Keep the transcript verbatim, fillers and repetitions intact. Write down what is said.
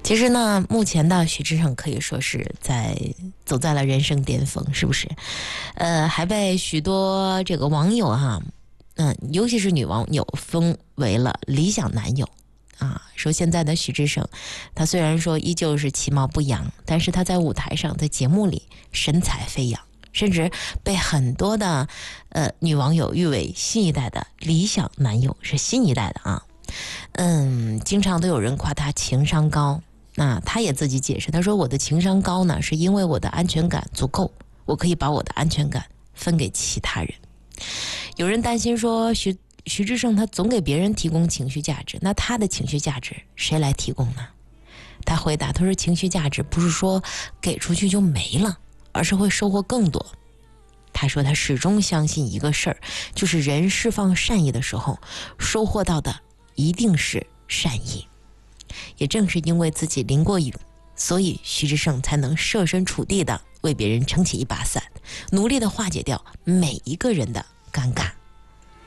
其实呢，目前的徐志胜可以说是在走在了人生巅峰，是不是？呃，还被许多这个网友哈、啊，嗯，尤其是女网友封为了理想男友啊。说现在的徐志胜，他虽然说依旧是其貌不扬，但是他在舞台上，在节目里神采飞扬，甚至被很多的呃女网友誉为新一代的理想男友，是新一代的啊。嗯，经常都有人夸他情商高。那他也自己解释，他说我的情商高呢，是因为我的安全感足够，我可以把我的安全感分给其他人。有人担心说徐徐志胜他总给别人提供情绪价值，那他的情绪价值谁来提供呢？他回答，他说情绪价值不是说给出去就没了，而是会收获更多。他说他始终相信一个事儿，就是人释放善意的时候，收获到的一定是善意。也正是因为自己淋过雨，所以徐志胜才能设身处地的为别人撑起一把伞，努力的化解掉每一个人的尴尬。